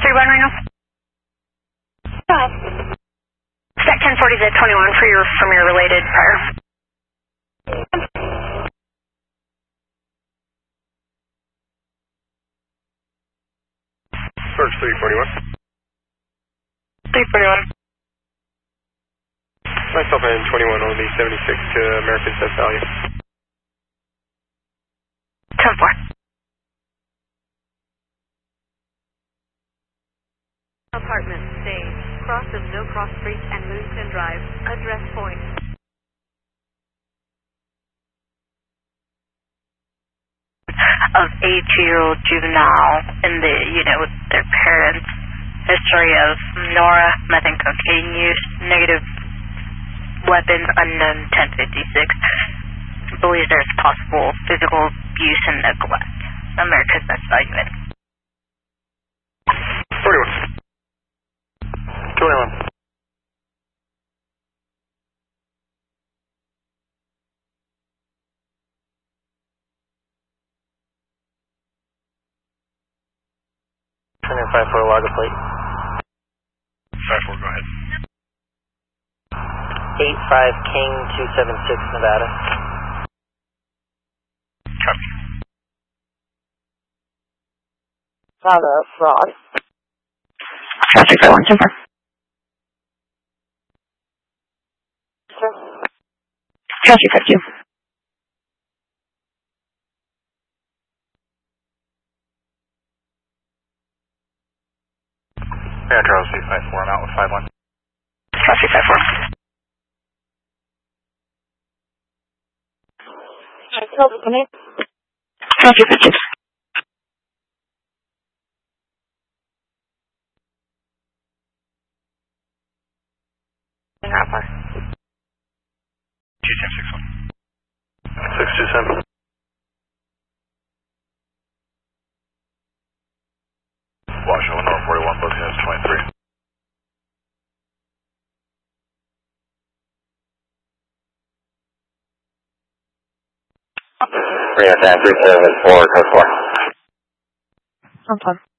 31 right now? Go ahead. Stack 1040 Z21 for your related prior. Search 341. 341. Myself and 21 only 76 to American Set Value. 10-4. Apartment, stage, cross of No Cross Street and Moonton Drive, address point. Of a 2-year-old juvenile in the unit with their parents. History of Nora, meth and cocaine use, negative weapons, unknown 1056. Believes there's possible physical abuse and neglect. America's Best Value in. 41. 21. Turn in 5-4 Lago Plate. 5-4, go ahead. 85 King 276 Nevada. Copy. Father, fraud. Traffic 41, 10-4. Sir? Traffic 52. Yeah, Charles C54, I'm out with 51. Traffic 54. Come in. Traffic 52. How far? 261. 627. Washington, North 41, both units 23. Rio 10 374, code 4. I'm fine.